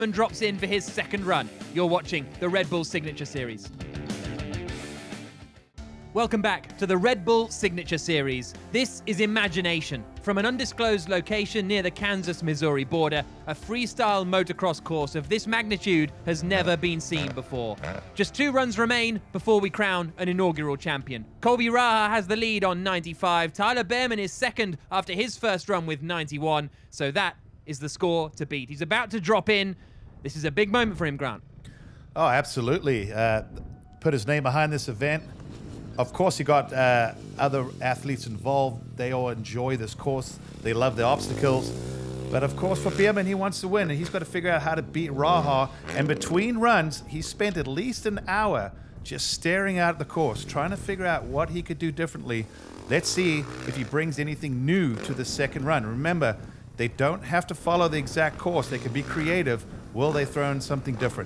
and drops in for his second run. You're watching the Red Bull Signature Series. Welcome back to the Red Bull Signature Series. This is Imagination. From an undisclosed location near the Kansas-Missouri border, a freestyle motocross course of this magnitude has never been seen before. Just 2 runs remain before we crown an inaugural champion. Colby Raha has the lead on 95. Tyler Behrman is second after his first run with 91. So that is the score to beat. He's about to drop in. This is a big moment for him, Grant. Oh, absolutely. Put his name behind this event. Of course, you got other athletes involved. They all enjoy this course. They love the obstacles. But of course, for Behrman, he wants to win, and he's got to figure out how to beat Raha. And between runs, he spent at least an hour just staring out at the course, trying to figure out what he could do differently. Let's see if he brings anything new to the second run. Remember, they don't have to follow the exact course. They can be creative. Will they throw in something different?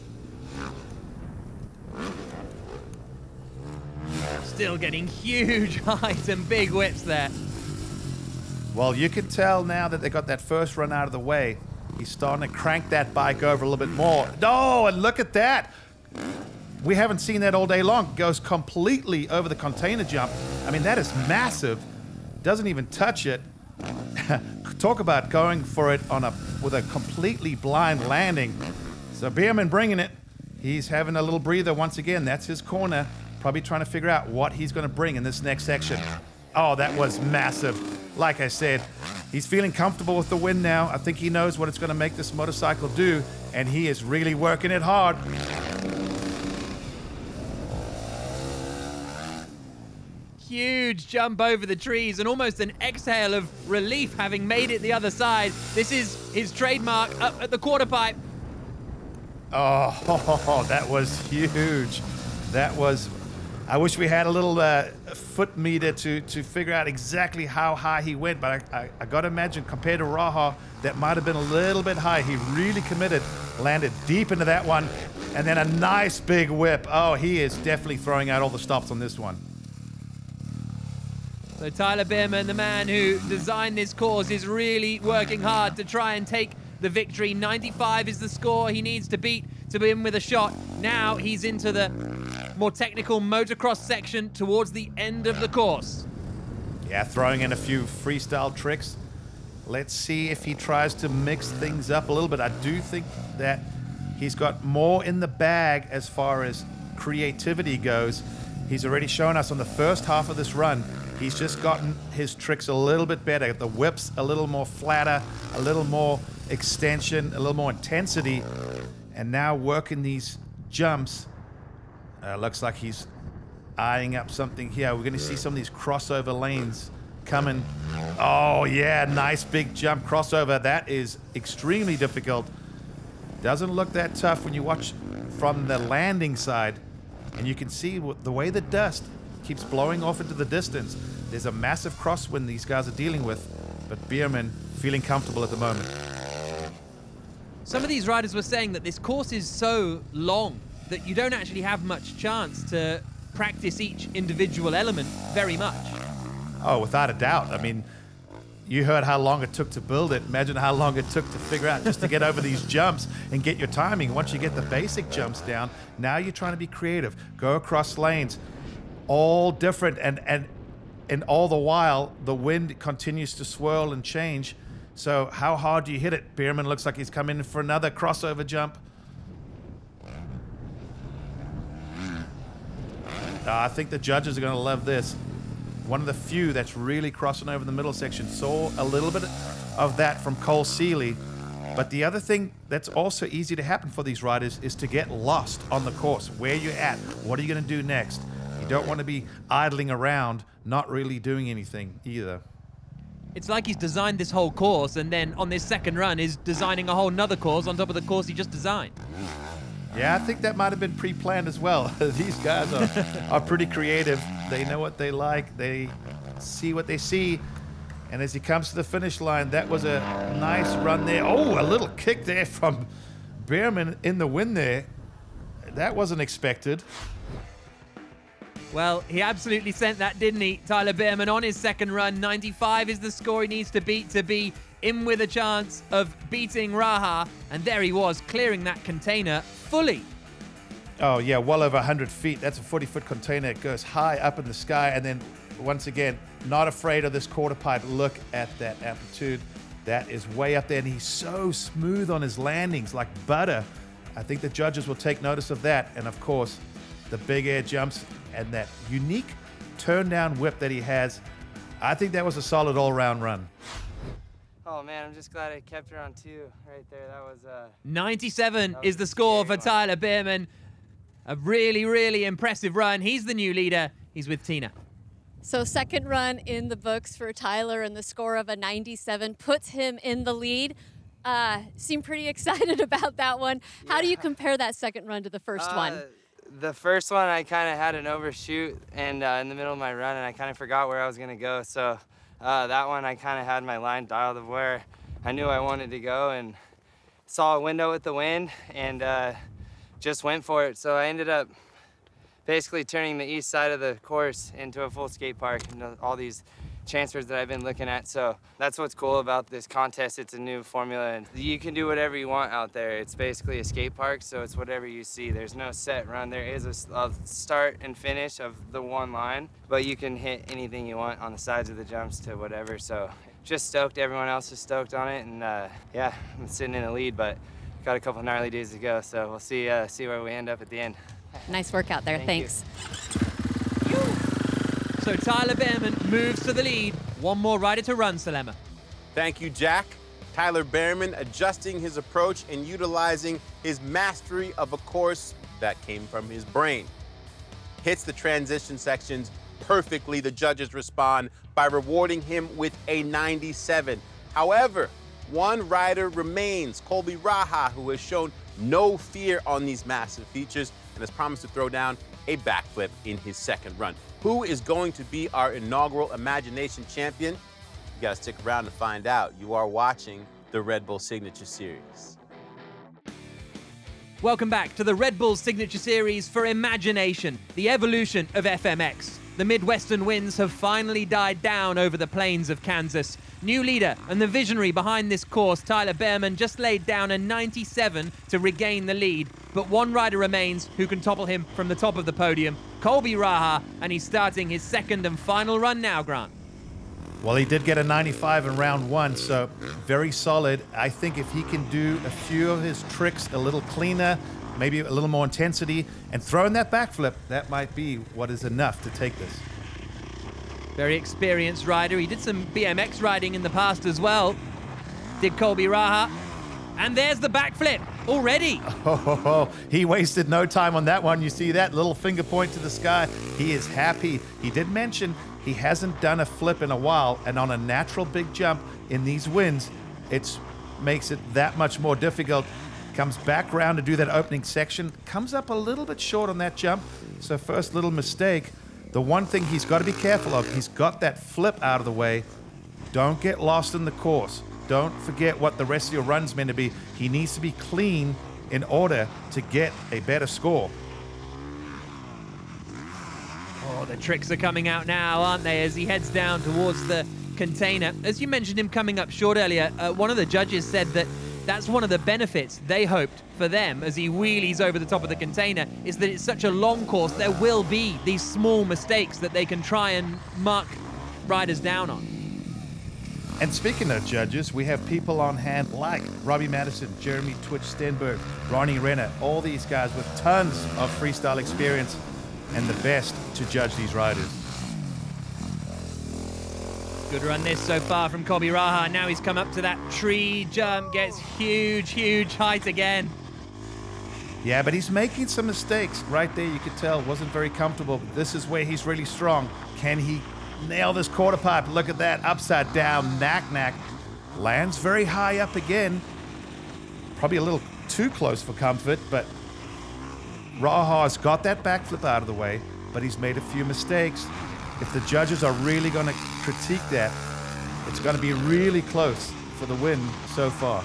Still getting huge highs and big whips there. Well, you can tell now that they got that first run out of the way. He's starting to crank that bike over a little bit more. No, and look at that. We haven't seen that all day long. Goes completely over the container jump. I mean, that is massive. Doesn't even touch it. Talk about going for it with a completely blind landing. So Behrman bringing it. He's having a little breather once again. That's his corner. Probably trying to figure out what he's going to bring in this next section. Oh, that was massive. Like I said, he's feeling comfortable with the win now. I think he knows what it's going to make this motorcycle do, and he is really working it hard. Huge jump over the trees and almost an exhale of relief having made it the other side. This is his trademark up at the quarter pipe. Oh, that was huge. That was... I wish we had a little foot meter to figure out exactly how high he went, but I got to imagine compared to Raha, that might have been a little bit high. He really committed, landed deep into that one, and then a nice big whip. Oh, he is definitely throwing out all the stops on this one. So Tyler Behrman, the man who designed this course, is really working hard to try and take the victory. 95 is the score he needs to beat to win with a shot. Now he's into the more technical motocross section towards the end of the course. Yeah, throwing in a few freestyle tricks. Let's see if he tries to mix things up a little bit. I do think that he's got more in the bag as far as creativity goes. He's already shown us on the first half of this run, he's just gotten his tricks a little bit better. The whips a little more flatter, a little more extension, a little more intensity, and now working these jumps. Looks like he's eyeing up something here. We're going to see some of these crossover lanes coming. Oh, yeah, nice big jump crossover. That is extremely difficult. Doesn't look that tough when you watch from the landing side, and you can see the way the dust keeps blowing off into the distance. There's a massive crosswind these guys are dealing with, but Behrman feeling comfortable at the moment. Some of these riders were saying that this course is so long that you don't actually have much chance to practice each individual element very much. Oh, without a doubt. I mean, you heard how long it took to build it. Imagine how long it took to figure out just to get over these jumps and get your timing. Once you get the basic jumps down, now you're trying to be creative. Go across lanes, all different, and all the while, the wind continues to swirl and change. So how hard do you hit it? Behrman looks like he's coming in for another crossover jump. I think the judges are going to love this. One of the few that's really crossing over the middle section. Saw a little bit of that from Cole Seeley. But the other thing that's also easy to happen for these riders is to get lost on the course. Where you're at, what are you going to do next? You don't want to be idling around, not really doing anything either. It's like he's designed this whole course and then on this second run is designing a whole nother course on top of the course he just designed. Yeah, I think that might have been pre-planned as well. These guys are pretty creative. They know what they like. They see what they see. And as he comes to the finish line, that was a nice run there. Oh, a little kick there from Behrman in the win there. That wasn't expected. Well, he absolutely sent that, didn't he? Tyler Behrman on his second run. 95 is the score he needs to beat to be in with a chance of beating Raha, and there he was, clearing that container fully. Oh, yeah, well over 100 feet. That's a 40-foot container. It goes high up in the sky, and then, once again, not afraid of this quarter pipe. Look at that amplitude. That is way up there, and he's so smooth on his landings, like butter. I think the judges will take notice of that, and of course, the big air jumps and that unique turn-down whip that he has. I think that was a solid all-round run. Oh man, I'm just glad I kept her on 2 right there. That was 97 is the score for Tyler Bierman. A really, really impressive run. He's the new leader. He's with Tina. So second run in the books for Tyler, and the score of a 97 puts him in the lead. Seem pretty excited about that one. How do you compare that second run to the first one? The first one, I kind of had an overshoot and in the middle of my run, and I kind of forgot where I was going to go. So that one, I kind of had my line dialed of where I knew I wanted to go, and saw a window with the wind and just went for it. So I ended up basically turning the east side of the course into a full skate park, and all these transfers that I've been looking at. So that's what's cool about this contest. It's a new formula, and you can do whatever you want out there. It's basically a skate park, so it's whatever you see. There's no set run. There is a start and finish of the one line, but you can hit anything you want on the sides of the jumps to whatever. So just stoked. Everyone else is stoked on it, and yeah, I'm sitting in the lead, but got a couple gnarly days to go. So we'll see where we end up at the end. Nice work out there. Thanks. So Tyler Bierman moves to the lead. One more rider to run, Salema. Thank you, Jack. Tyler Bierman adjusting his approach and utilizing his mastery of a course that came from his brain. Hits the transition sections perfectly. The judges respond by rewarding him with a 97. However, one rider remains, Colby Raha, who has shown no fear on these massive features and has promised to throw down a backflip in his second run. Who is going to be our inaugural Imagination champion? You gotta stick around to find out. You are watching the Red Bull Signature Series. Welcome back to the Red Bull Signature Series for Imagination, the evolution of FMX. The Midwestern winds have finally died down over the plains of Kansas. New leader and the visionary behind this course, Tyler Bierman, just laid down a 97 to regain the lead. But one rider remains who can topple him from the top of the podium, Colby Raha, and he's starting his second and final run now, Grant. Well, he did get a 95 in round 1, so very solid. I think if he can do a few of his tricks a little cleaner, maybe a little more intensity, and throw in that backflip, that might be what is enough to take this. Very experienced rider. He did some BMX riding in the past as well. Did Colby Raha. And there's the backflip already. Oh, he wasted no time on that one. You see that little finger point to the sky. He is happy. He did mention he hasn't done a flip in a while, and on a natural big jump in these winds, it makes it that much more difficult. Comes back around to do that opening section, comes up a little bit short on that jump. So first little mistake. The one thing he's got to be careful of, he's got that flip out of the way. Don't get lost in the course. Don't forget what the rest of your run's meant to be. He needs to be clean in order to get a better score. Oh, the tricks are coming out now, aren't they, as he heads down towards the container. As you mentioned him coming up short earlier, one of the judges said that that's one of the benefits they hoped for them as he wheelies over the top of the container, is that it's such a long course, there will be these small mistakes that they can try and mark riders down on. And speaking of judges, we have people on hand like Robbie Madison, Jeremy Twitch Stenberg, Ronnie Renner, all these guys with tons of freestyle experience and the best to judge these riders. Good run this so far from Colby Raha. Now he's come up to that tree jump, gets huge, huge height again. Yeah, but he's making some mistakes. Right there, you could tell, wasn't very comfortable. This is where he's really strong. Can he nail this quarter pipe? Look at that, upside down, knack. Lands very high up again. Probably a little too close for comfort, but Raha's got that backflip out of the way, but he's made a few mistakes. If the judges are really going to critique that, it's going to be really close for the win so far.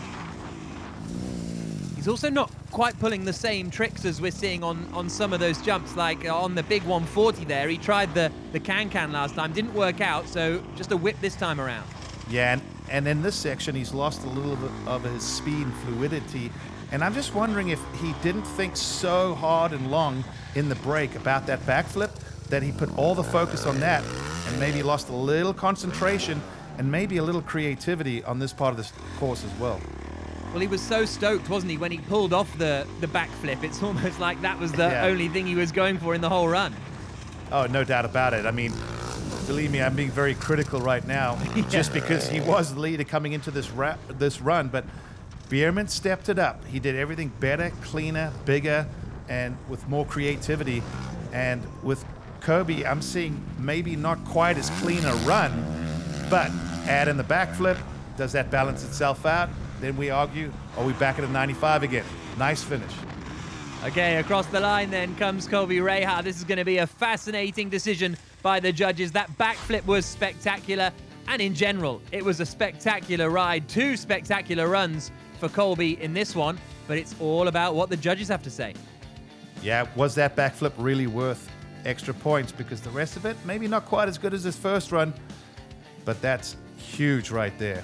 He's also not quite pulling the same tricks as we're seeing on some of those jumps, like on the big 140 there. He tried the can-can last time, didn't work out, so just a whip this time around. Yeah, and And in this section, he's lost a little bit of his speed and fluidity. And I'm just wondering if he didn't think so hard and long in the break about that backflip that he put all the focus on that and maybe lost a little concentration and maybe a little creativity on this part of the course as well. Well, he was so stoked, wasn't he, when he pulled off the backflip? It's almost like that was the only thing he was going for in the whole run. Oh, no doubt about it. I mean, believe me, I'm being very critical right now just because he was the leader coming into this run, but Beerman stepped it up. He did everything better, cleaner, bigger, and with more creativity. And with Kobe, I'm seeing maybe not quite as clean a run, but add in the backflip. Does that balance itself out? Then we argue, are we back at a 95 again? Nice finish. Okay, across the line then comes Colby Rahar. This is going to be a fascinating decision by the judges. That backflip was spectacular, and in general, it was a spectacular ride. 2 spectacular runs for Colby in this one, but it's all about what the judges have to say. Yeah, was that backflip really worth extra points? Because the rest of it, maybe not quite as good as his first run, but that's huge right there.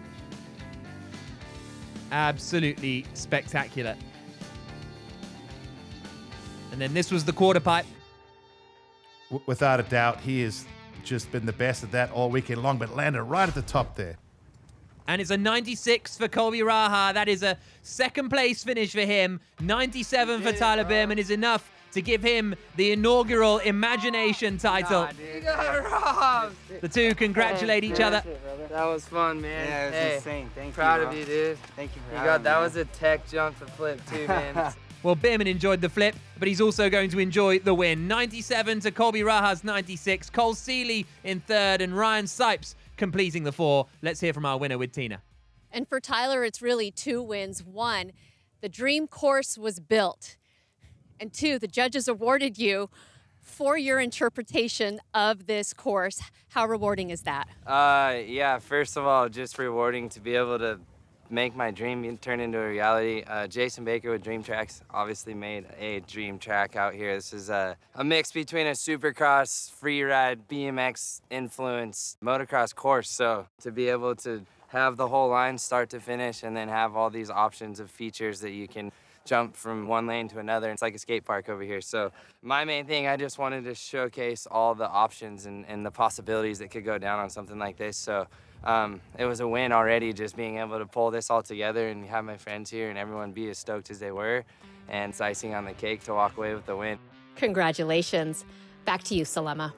Absolutely spectacular. And then this was the quarter pipe. Without a doubt, he has just been the best at that all weekend long, but landed right at the top there. And it's a 96 for Colby Rahar. That is a second place finish for him. 97 for Tyler Beerman is enough to give him the inaugural Imagination title. You got robbed. The two congratulate each other. That was fun, man. Yeah, it was insane. Thank you. Proud bro. of you, dude. Thank you for You having got me, that man. was a tech jump to flip too, man. Well, Beerman enjoyed the flip, but he's also going to enjoy the win. 97 to Colby Rahar's 96. Cole Seeley in third, and Ryan Sipes completing the 4. Let's hear from our winner with Tina. And for Tyler, it's really 2 wins. 1, the dream course was built. And 2, the judges awarded you for your interpretation of this course. How rewarding is that? Yeah, first of all, just rewarding to be able to make my dream turn into a reality. Jason Baker with Dream Tracks obviously made a dream track out here. This is a mix between a supercross, free ride, BMX influence, motocross course. So to be able to have the whole line start to finish and then have all these options of features that you can jump from one lane to another. It's like a skate park over here. So my main thing, I just wanted to showcase all the options and the possibilities that could go down on something like this. So it was a win already, just being able to pull this all together and have my friends here and everyone be as stoked as they were. And it's icing on the cake to walk away with the win. Congratulations. Back to you, Salema.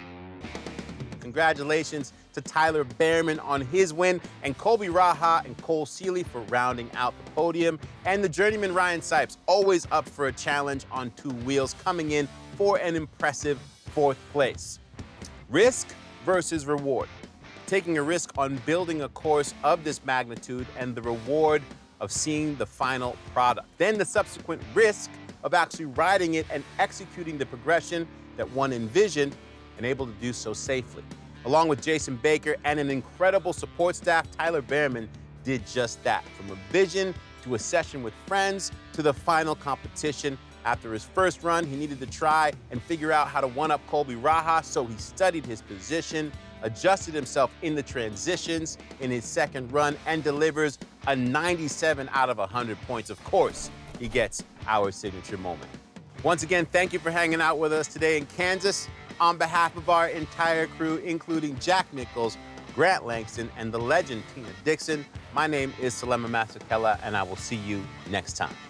Congratulations to Tyler Beerman on his win, and Colby Rahar and Cole Seeley for rounding out the podium, and the journeyman Ryan Sipes, always up for a challenge on 2 wheels, coming in for an impressive 4th place. Risk versus reward. Taking a risk on building a course of this magnitude and the reward of seeing the final product. Then the subsequent risk of actually riding it and executing the progression that one envisioned and able to do so safely. Along with Jason Baker and an incredible support staff, Tyler Beerman did just that. From a vision to a session with friends to the final competition. After his first run, he needed to try and figure out how to one-up Colby Rahar, so he studied his position, adjusted himself in the transitions in his second run, and delivers a 97 out of 100 points. Of course, he gets our signature moment. Once again, thank you for hanging out with us today in Kansas. On behalf of our entire crew, including Jack Nichols, Grant Langston, and the legend Tina Dixon, my name is Salema Masakela, and I will see you next time.